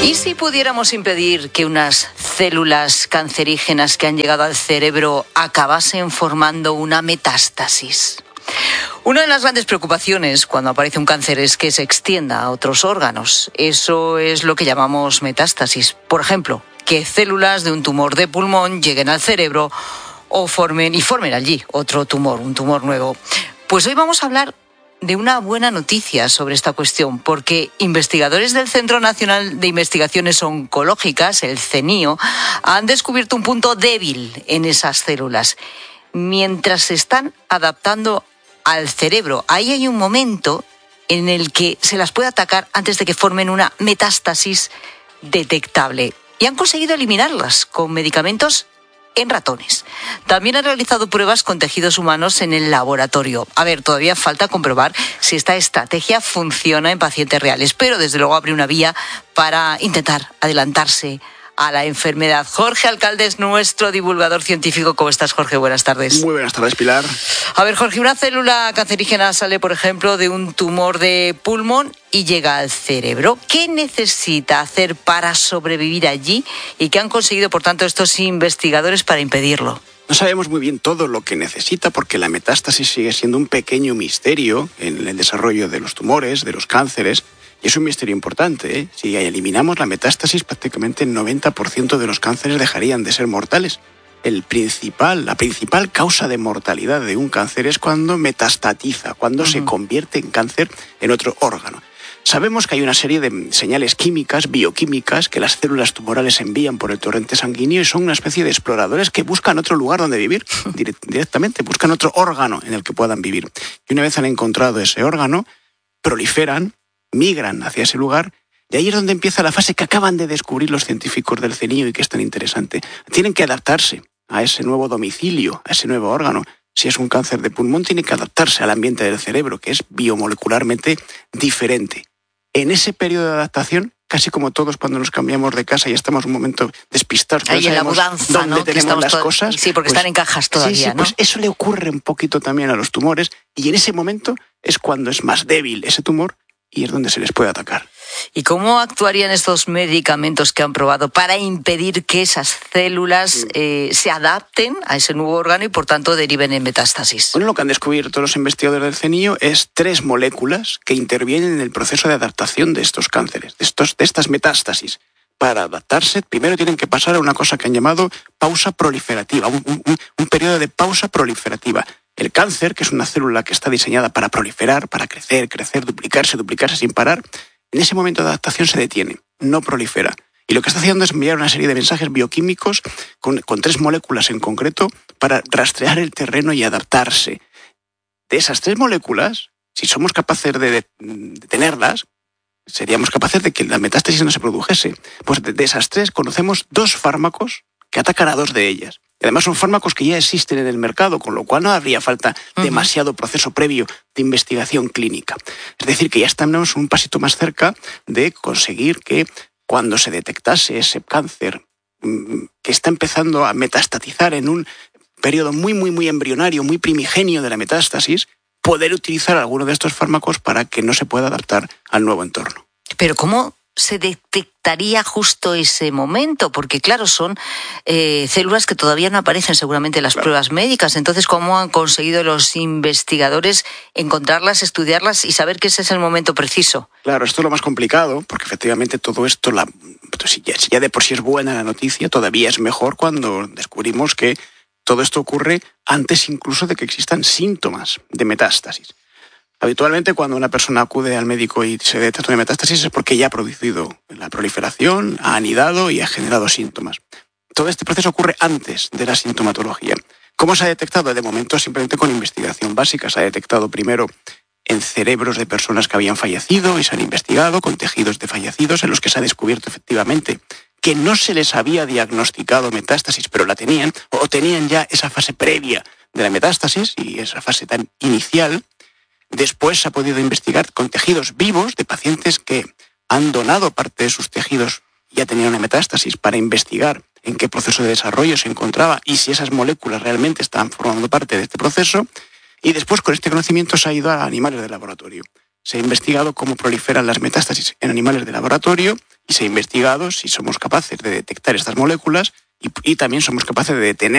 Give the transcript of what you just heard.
¿Y si pudiéramos impedir que unas células cancerígenas que han llegado al cerebro acabasen formando una metástasis? Una de las grandes preocupaciones cuando aparece un cáncer es que se extienda a otros órganos. Eso es lo que llamamos metástasis. Por ejemplo, que células de un tumor de pulmón lleguen al cerebro o formen allí otro tumor, un tumor nuevo. Pues hoy vamos a hablar de una buena noticia sobre esta cuestión, porque investigadores del Centro Nacional de Investigaciones Oncológicas, el CNIO, han descubierto un punto débil en esas células. Mientras se están adaptando al cerebro, ahí hay un momento en el que se las puede atacar antes de que formen una metástasis detectable. Y han conseguido eliminarlas con medicamentos en ratones. También han realizado pruebas con tejidos humanos en el laboratorio. A ver, todavía falta comprobar si esta estrategia funciona en pacientes reales, pero desde luego abre una vía para intentar adelantarse a la enfermedad. Jorge Alcalde es nuestro divulgador científico. ¿Cómo estás, Jorge? Buenas tardes. Muy buenas tardes, Pilar. A ver, Jorge, una célula cancerígena sale, por ejemplo, de un tumor de pulmón y llega al cerebro. ¿Qué necesita hacer para sobrevivir allí y qué han conseguido, por tanto, estos investigadores para impedirlo? No sabemos muy bien todo lo que necesita porque la metástasis sigue siendo un pequeño misterio en el desarrollo de los tumores, de los cánceres. Y es un misterio importante, ¿eh? Si eliminamos la metástasis, prácticamente el 90% de los cánceres dejarían de ser mortales. La principal causa de mortalidad de un cáncer es cuando metastatiza, cuando se convierte en cáncer en otro órgano. Sabemos que hay una serie de señales químicas, bioquímicas, que las células tumorales envían por el torrente sanguíneo y son una especie de exploradores que buscan otro lugar donde vivir, directamente, buscan otro órgano en el que puedan vivir. Y una vez han encontrado ese órgano, proliferan, migran hacia ese lugar, y ahí es donde empieza la fase que acaban de descubrir los científicos del CNIO y que es tan interesante. Tienen que adaptarse a ese nuevo domicilio, a ese nuevo órgano. Si es un cáncer de pulmón, tiene que adaptarse al ambiente del cerebro, que es biomolecularmente diferente. En ese periodo de adaptación, casi como todos cuando nos cambiamos de casa y estamos un momento despistados, ahí en la mudanza, dónde ¿no? tenemos las cosas. Sí, porque están en cajas todavía, ¿no? Pues eso le ocurre un poquito también a los tumores y en ese momento es cuando es más débil ese tumor y es donde se les puede atacar. ¿Y cómo actuarían estos medicamentos que han probado para impedir que esas células se adapten a ese nuevo órgano y, por tanto, deriven en metástasis? Bueno, lo que han descubierto los investigadores del CNIO es 3 moléculas que intervienen en el proceso de adaptación de estos cánceres, de estas metástasis. Para adaptarse, primero tienen que pasar a una cosa que han llamado pausa proliferativa, un periodo de pausa proliferativa. El cáncer, que es una célula que está diseñada para proliferar, para crecer, duplicarse sin parar, en ese momento de adaptación se detiene, no prolifera. Y lo que está haciendo es enviar una serie de mensajes bioquímicos con 3 moléculas en concreto para rastrear el terreno y adaptarse. De esas 3 moléculas, si somos capaces de tenerlas, seríamos capaces de que la metástasis no se produjese. Pues de esas 3 conocemos 2 fármacos que atacan a 2 de ellas. Y además son fármacos que ya existen en el mercado, con lo cual no habría falta demasiado proceso previo de investigación clínica. Es decir, que ya estamos un pasito más cerca de conseguir que cuando se detectase ese cáncer que está empezando a metastatizar en un periodo muy embrionario, muy primigenio de la metástasis, poder utilizar alguno de estos fármacos para que no se pueda adaptar al nuevo entorno. Pero ¿cómo se detectaría justo ese momento? Porque, claro, son células que todavía no aparecen seguramente en las pruebas médicas. Entonces, ¿cómo han conseguido los investigadores encontrarlas, estudiarlas y saber que ese es el momento preciso? Claro, esto es lo más complicado, porque efectivamente todo esto, si ya de por sí es buena la noticia, todavía es mejor cuando descubrimos que todo esto ocurre antes incluso de que existan síntomas de metástasis. Habitualmente, cuando una persona acude al médico y se detecta una metástasis es porque ya ha producido la proliferación, ha anidado y ha generado síntomas. Todo este proceso ocurre antes de la sintomatología. ¿Cómo se ha detectado? De momento, simplemente con investigación básica. Se ha detectado primero en cerebros de personas que habían fallecido y se han investigado con tejidos de fallecidos en los que se ha descubierto efectivamente que no se les había diagnosticado metástasis, pero la tenían, o tenían ya esa fase previa de la metástasis y esa fase tan inicial. Después se ha podido investigar con tejidos vivos de pacientes que han donado parte de sus tejidos y ya tenían una metástasis para investigar en qué proceso de desarrollo se encontraba y si esas moléculas realmente estaban formando parte de este proceso. Y después, con este conocimiento, se ha ido a animales de laboratorio. Se ha investigado cómo proliferan las metástasis en animales de laboratorio y se ha investigado si somos capaces de detectar estas moléculas y también somos capaces de detener